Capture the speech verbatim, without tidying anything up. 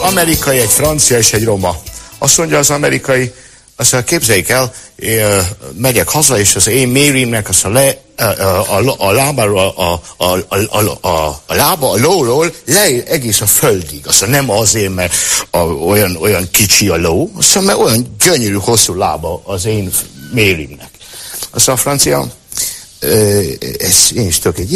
amerikai, egy francia és egy roma. Azt mondja az amerikai, azt mondja, képzeljék el, én megyek haza, és az én Mérymnek azt a, le, a, a, a, a lábáról, a, a, a, a, a, a lába, a lóról leér egész a földig. Azt mondja, nem azért, mert a, olyan, olyan kicsi a ló, azt mondja, mert olyan gyönyörű, hosszú lába az én Mérymnek. Azt mondja, a francia, ez én is tök egy